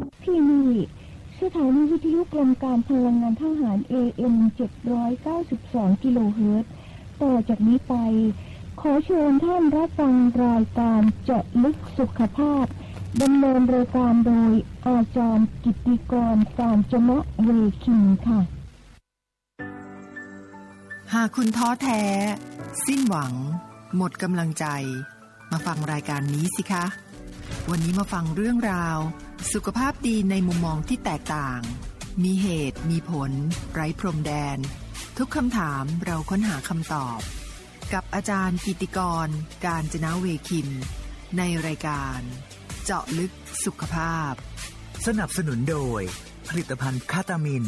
พี่นุ้ยสถานีวิทยุกรมการพลังงานทหาร AM 792 กิโลเฮิรตซ์ต่อจากนี้ไปขอเชิญท่านรับฟังรายการเจาะลึกสุขภาพดำเนินรายการโดยอาจารย์กิตติกร กาญจนะเวคินค่ะหากคุณท้อแท้สิ้นหวังหมดกำลังใจมาฟังรายการนี้สิคะวันนี้มาฟังเรื่องราวสุขภาพดีในมุมมองที่แตกต่างมีเหตุมีผลไร้พรมแดนทุกคำถามเราค้นหาคำตอบกับอาจารย์กิตติกร กาญจนะเวคินในรายการเจาะลึกสุขภาพสนับสนุนโดยผลิตภัณฑ์คาตามิน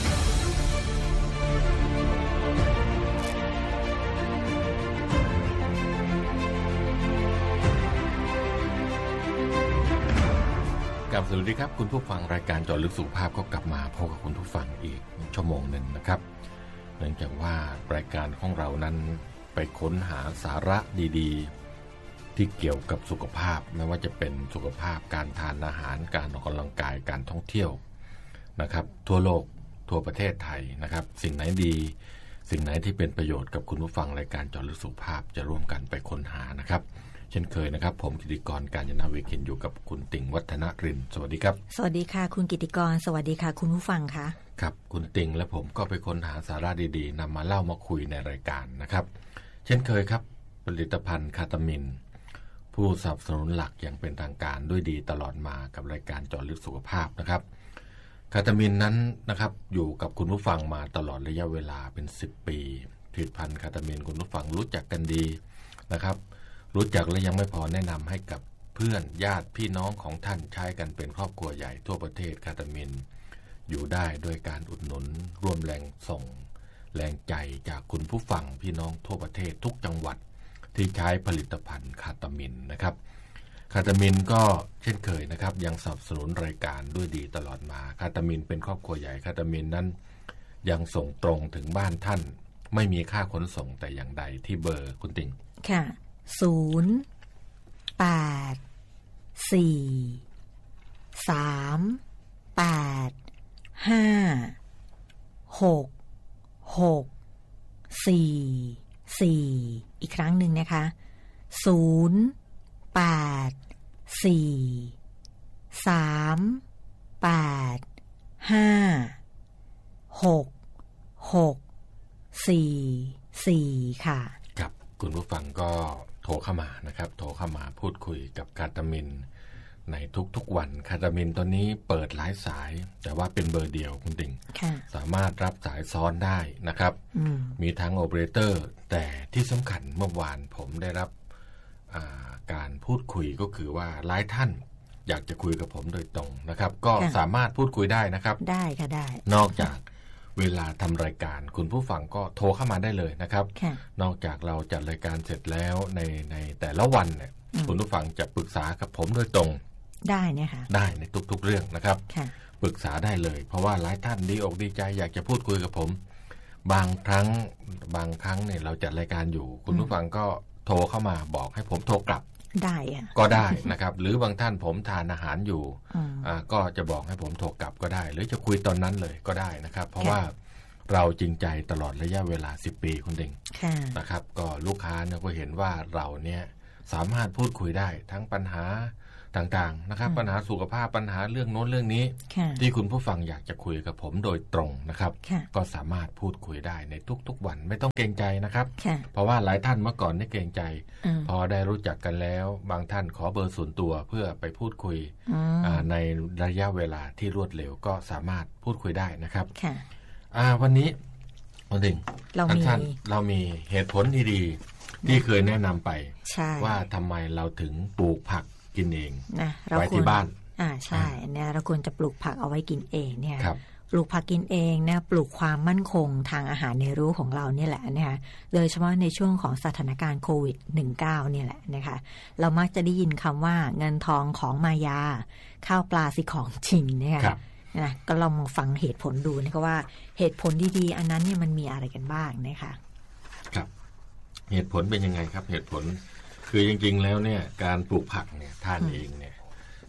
สวัสดีครับคุณผู้ฟังรายการเจาะลึกสุขภาพก็กลับมาพบกับคุณผู้ฟังอีกชั่วโมงหนึ่งนะครับเนื่องจากว่ารายการของเรานั้นไปค้นหาสาระดีๆที่เกี่ยวกับสุขภาพไม่ว่าจะเป็นสุขภาพการทานอาหารการออกกำลังกายการท่องเที่ยวนะครับทั่วโลกทั่วประเทศไทยนะครับสิ่งไหนดีสิ่งไหนที่เป็นประโยชน์กับคุณผู้ฟังรายการเจาะลึกสุขภาพจะร่วมกันไปค้นหานะครับเช่นเคยนะครับผมกิตติกร กาญจนะเวคินอยู่กับคุณติ่งวัฒนรินทร์สวัสดีครับสวัสดีค่ะคุณกิตติกรสวัสดีค่ะคุณผู้ฟังค่ะครับคุณติ่งและผมก็ไปค้นหาสาระดีๆนำมาเล่ามาคุยในรายการนะครับเช่นเคยครับผลิตภัณฑ์คาตามินผู้สนับสนุนหลักอย่างเป็นทางการด้วยดีตลอดมากับรายการเจาะลึกสุขภาพนะครับคาตามินนั้นนะครับอยู่กับคุณผู้ฟังมาตลอดระยะเวลาเป็น10 ปีผลิตภัณฑ์คาตามินคุณผู้ฟังรู้จักกันดีนะครับรู้จักและยังไม่พอแนะนำให้กับเพื่อนญาติพี่น้องของท่านใช้กันเป็นครอบครัวใหญ่ทั่วประเทศคาตามินอยู่ได้ด้วยการอุดหนุนร่วมแรงส่งแรงใจจากคุณผู้ฟังพี่น้องทั่วประเทศทุกจังหวัดที่ใช้ผลิตภัณฑ์คาตามินนะครับคาตามินก็เช่นเคยนะครับยังสนับสนุนรายการด้วยดีตลอดมาคาตามินเป็นครอบครัวใหญ่คาตามินนั้นยังส่งตรงถึงบ้านท่านไม่มีค่าขนส่งแต่อย่างใดที่เบอร์คุณติ่งค่ะ0 8 4 3 8 5 6 6 4 4อีกครั้งหนึ่งนะคะ0 8 4 3 8 5 6 6 4 4ค่ะครับคุณผู้ฟังก็โทรเข้ามานะครับโทรเข้ามาพูดคุยกับคาตามินในทุกๆวันคาตามินตัวนี้เปิดหลายสายแต่ว่าเป็นเบอร์เดียวคุณติ่งสามารถรับสายซ้อนได้นะครับมีทั้งโอเปอเรเตอร์แต่ที่สำคัญเมื่อวานผมได้รับการพูดคุยก็คือว่าหลายท่านอยากจะคุยกับผมโดยตรงนะครับก็สามารถพูดคุยได้นะครับได้ค่ะได้นอกจากเวลาทำรายการคุณผู้ฟังก็โทรเข้ามาได้เลยนะครับนอกจากเราจัดรายการเสร็จแล้วในแต่ละวันเนี่ยคุณผู้ฟังจะปรึกษากับผมโดยตรงได้เนี่ยค่ะได้ในทุกๆเรื่องนะครับปรึกษาได้เลยเพราะว่าหลายท่านดีอกดีใจอยากจะพูดคุยกับผมบางครั้งเนี่ยเราจัดรายการอยู่คุณผู้ฟังก็โทรเข้ามาบอกให้ผมโทรกลับได้ก็ได้นะครับหรือบางท่านผมทานอาหารอยู่ก็จะบอกให้ผมโทรกลับก็ได้หรือจะคุยตอนนั้นเลยก็ได้นะครับเพราะว่าเราจริงใจตลอดระยะเวลา10 ปีคุณเด่งนะครับก็ลูกค้าเนี่ยก็เห็นว่าเราเนี่ยสามารถพูดคุยได้ทั้งปัญหาต่างๆนะครับปัญหาสุขภาพปัญหาเรื่องโน้นเรื่องนี้ที่คุณผู้ฟังอยากจะคุยกับผมโดยตรงนะครับก็สามารถพูดคุยได้ในทุกๆวันไม่ต้องเกรงใจนะครับเพราะว่าหลายท่านเมื่อก่อนไม่เกรงใจพอได้รู้จักกันแล้วบางท่านขอเบอร์ส่วนตัวเพื่อไปพูดคุยในระยะเวลาที่รวดเร็วก็สามารถพูดคุยได้นะครับวันนี้วันหนึ่งท่านเรามีเหตุผลดีๆที่เคยแนะนำไปว่าทำไมเราถึงปลูกผักกินเองไว้ที่บ้านใช่เนี่ยเราควรจะปลูกผักเอาไว้กินเองเนี่ยปลูกผักกินเองเนี่ยปลูกความมั่นคงทางอาหารในรู้ของเราเนี่ยแหละนะคะโดยเฉพาะในช่วงของสถานการณ์โควิด -19 เนี่ยแหละนะคะเรามักจะได้ยินคำว่าเงินทองของมายาข้าวปลาสิของจริงเนี่ยนะก็ลองมาฟังเหตุผลดูนะคะว่าเหตุผลดีๆอันนั้นเนี่ยมันมีอะไรกันบ้างนะคะครับเหตุผลเป็นยังไงครับเหตุผลคือจริงๆแล้วเนี่ยการปลูกผักเนี่ยทานเองเนี่ย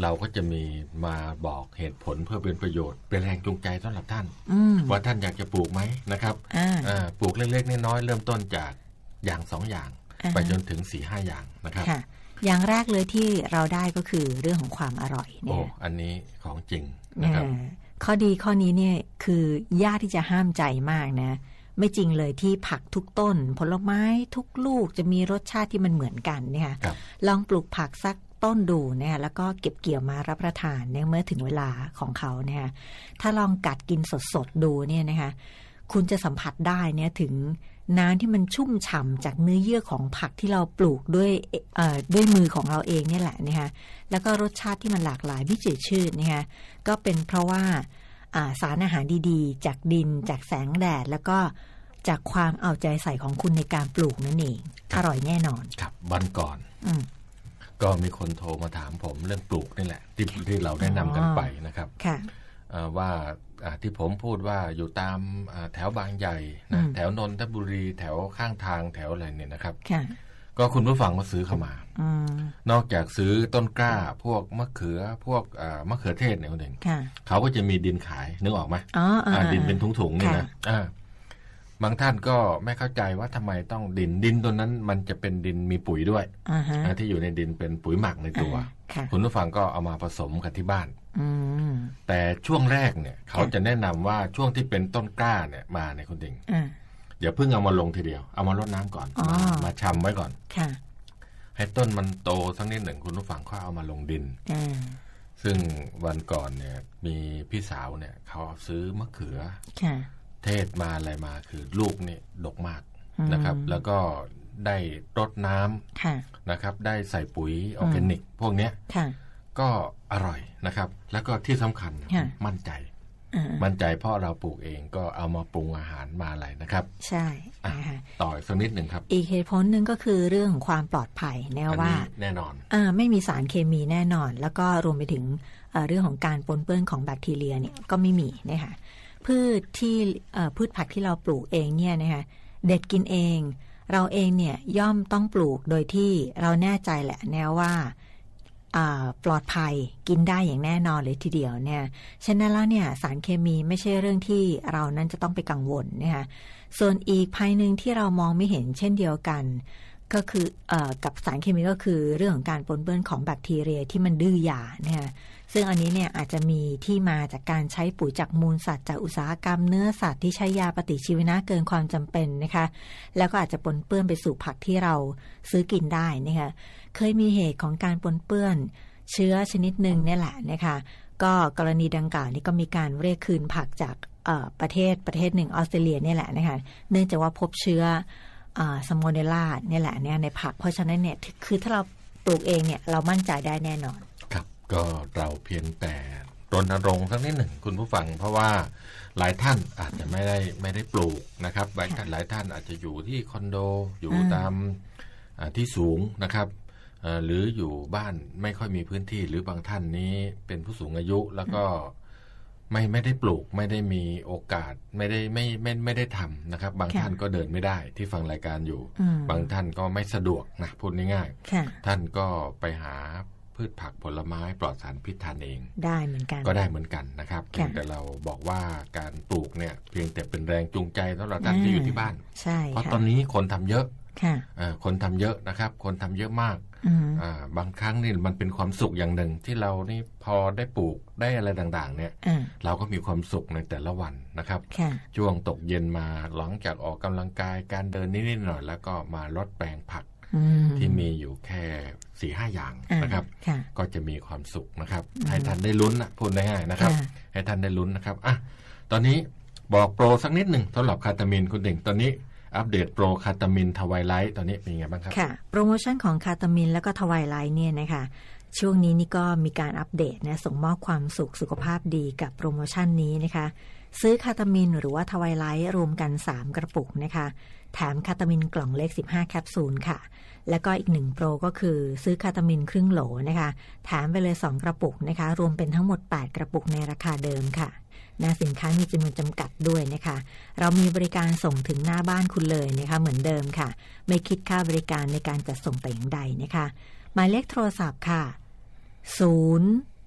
เราก็จะมีมาบอกเหตุผลเพื่อเป็นประโยชน์เป็นแรงจูงใจสำหรับท่านว่าท่านอยากจะปลูกไหมนะครับปลูกเล็กๆน้อยๆเริ่มต้นจากอย่าง2อย่างไปจนถึง 4-5 อย่างนะครับอย่างแรกเลยที่เราได้ก็คือเรื่องของความอร่อยเนี่ยอันนี้ของจริงนะครับข้อดีข้อนี้เนี่ยคือยากที่จะห้ามใจมากนะไม่จริงเลยที่ผักทุกต้นผลไม้ทุกลูกจะมีรสชาติที่มันเหมือนกันเนี่ยลองปลูกผักสักต้นดูเนี่ยแล้วก็เก็บเกี่ยวมารับประทานเนี่ยเมื่อถึงเวลาของเขาเนี่ยถ้าลองกัดกินสดๆดูเนี่ยนะคะคุณจะสัมผัสได้เนี่ยถึงน้ำที่มันชุ่มฉ่ำจากเนื้อเยื่อของผักที่เราปลูกด้วยมือของเราเองเนี่ยแหละนะคะแล้วก็รสชาติที่มันหลากหลายไม่จืดชืดนะคะก็เป็นเพราะว่าสารอาหารดีๆจากดินจากแสงแดดแล้วก็จากความเอาใจใส่ของคุณในการปลูกนั่นเองอร่อยแน่นอนครับวันก่อนก็มีคนโทรมาถามผมเรื่องปลูกนี่แหละที่เราแนะนำกันไปนะครับว่าที่ผมพูดว่าอยู่ตามแถวบางใหญ่นะแถวนนทบุรีแถวข้างทางแถวอะไรเนี่ยนะครับก็คุณผู้ฟังมาซื้อเข้ามานอกจากซื้อต้นกล้าพวกมะเขือพวกมะเขือเทศเนี่ยคนหนึ่งเขาก็จะมีดินขายนึกออกไหมดินเป็นถุงๆนี่นะบางท่านก็ไม่เข้าใจว่าทำไมต้องดินตัวนั้นมันจะเป็นดินมีปุ๋ยด้วยที่อยู่ในดินเป็นปุ๋ยหมักในตัวคุณผู้ฟังก็เอามาผสมกันที่บ้านแต่ช่วงแรกเนี่ยเขาจะแนะนำว่าช่วงที่เป็นต้นกล้าเนี่ยมาในคุณดิ่งเดี๋ยวเพิ่งเอามาลงทีเดียวเอามารดน้ำก่อนมาชำไว้ก่อนให้ต้นมันโตสักนิดหนึ่งคุณผู้ฟังก็เอามาลงดินซึ่งวันก่อนเนี่ยมีพี่สาวเนี่ยเขาซื้อมะเขือเทศมาอะไรมาคือลูกนี่ดกมากนะครับแล้วก็ได้รดน้ำนะครับได้ใส่ปุ๋ยออร์แกนิกพวกเนี้ยก็อร่อยนะครับแล้วก็ที่สำคัญมั่นใจเพราะเราปลูกเองก็เอามาปรุงอาหารมาอะไรนะครับใช่ต่ออีกสักนิดหนึ่งครับอีกเหตุผลหนึ่งก็คือเรื่องของความปลอดภัยแน่ว่าแน่นอนไม่มีสารเคมีแน่นอนแล้วก็รวมไปถึงเรื่องของการปนเปื้อนของแบคทีเรียเนี่ยก็ไม่มีนะคะพืชผักที่เราปลูกเองเนี่ยนะคะเด็ดกินเองเราเองเนี่ยย่อมต้องปลูกโดยที่เราแน่ใจแหละแน่ว่าปลอดภัยกินได้อย่างแน่นอนเลยทีเดียวเนี่ยฉะนั้นแล้วเนี่ยสารเคมีไม่ใช่เรื่องที่เรานั้นจะต้องไปกังวลนะคะส่วนอีกภัยนึงที่เรามองไม่เห็นเช่นเดียวกันก็คือกับสารเคมีก็คือเรื่องของการปนเปื้อนของแบคทีเรียที่มันดื้อยาเนี่ยซึ่งอันนี้เนี่ยอาจจะมีที่มาจากการใช้ปุ๋ยจากมูลสัตว์จากอุตสาหกรรมเนื้อสัตว์ที่ใช้ยาปฏิชีวนะเกินความจำเป็นนะคะแล้วก็อาจจะปนเปื้อนไปสู่ผักที่เราซื้อกินได้นะคะเคยมีเหตุของการปนเปื้อนเชื้อชนิดหนึ่งนี่แหละนะคะก็กรณีดังกล่าวนี้ก็มีการเรียกคืนผักจากประเทศหนึ่งออสเตรเลียนี่แหละนะคะเนื่องจากว่าพบเชื้อซัมโมเนลลาเนี่ยแหละเนี่ยในผักเพราะฉะนั้นเนี่ยคือถ้าเราปลูกเองเนี่ยเรามั่นใจได้แน่นอนครับก็เราเพียงแต่รณรงค์สักนิดหนึ่งคุณผู้ฟังเพราะว่าหลายท่านอาจจะไม่ได้ปลูกนะครับหลายท่านอาจจะอยู่ที่คอนโดอยู่ตามที่สูงนะครับหรืออยู่บ้านไม่ค่อยมีพื้นที่หรือบางท่านนี้เป็นผู้สูงอายุแล้วก็ไม่ได้ปลูกไม่ได้มีโอกาสไม่ได้ทำนะครับบางท่านก็เดินไม่ได้ที่ฟังรายการอยู่บางท่านก็ไม่สะดวกนะพูดง่ายๆท่านก็ไปหาพืชผักผลไม้ปลอดสารพิษทานเองได้เหมือนกันก็ได้เหมือนกันนะครับแต่เราบอกว่าการปลูกเนี่ยเพียงแต่เป็นแรงจูงใจสำหรับท่านที่อยู่ที่บ้านเพราะตอนนี้คนทำเยอะคนทำเยอะนะครับคนทำเยอะมากบางครั้งนี่มันเป็นความสุขอย่างหนึ่งที่เรานี่พอได้ปลูกได้อะไรต่างๆเนี่ยเราก็มีความสุขในแต่ละวันนะครับช่วงตกเย็นมาหลังจากออกกำลังกายการเดินนิดๆหน่อยแล้วก็มาลดแปลงผักที่มีอยู่แค่ 4-5 อย่างนะครับก็จะมีความสุขนะครับให้ท่านได้ลุ้นนะพูดง่ายๆนะครับให้ท่านได้ลุ้นนะครับตอนนี้บอกโปรสักนิดหนึ่งสำหรับคาตามินคุณเด่งตอนนี้อัปเดตโปรคาตามินทวายไลท์ตอนนี้เป็นยังไงบ้างครับค่ะโปรโมชั่นของคาตามินแล้วก็ทวายไลท์เนี่ยนะคะช่วงนี้นี่ก็มีการอัปเดตนะส่งมอบความสุขภาพดีกับโปรโมชั่นนี้นะคะซื้อคาตามินหรือว่าทวายไลท์รวมกัน3กระปุกนะคะแถมคาตามินกล่องเล็ก15แคปซูลค่ะแล้วก็อีก1โปรก็คือซื้อคาตามินครึ่งโหลนะคะแถมไปเลย2กระปุกนะคะรวมเป็นทั้งหมด8กระปุกในราคาเดิมค่ะสินค้ามีจำนวนจำกัดด้วยนะคะเรามีบริการส่งถึงหน้าบ้านคุณเลยนะคะเหมือนเดิมค่ะไม่คิดค่าบริการในการจัดส่งแต่อย่างใดนะคะหมายเลขโทรศัพท์ค่ะ081 9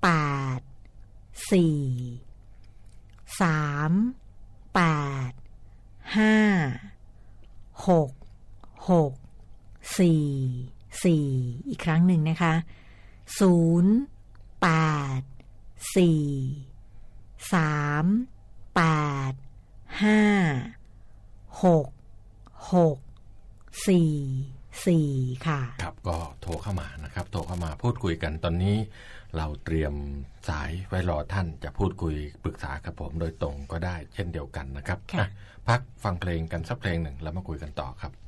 อีกครั้งหนึ่งนะคะ084-385-6644ค่ะครับก็โทรเข้ามานะครับโทรเข้ามาพูดคุยกันตอนนี้เราเตรียมสายไว้รอท่านจะพูดคุยปรึกษากับผมโดยตรงก็ได้เช่นเดียวกันนะครับพักฟังเพลงกันสักเพลงหนึ่งแล้วมาคุยกันต่อครับ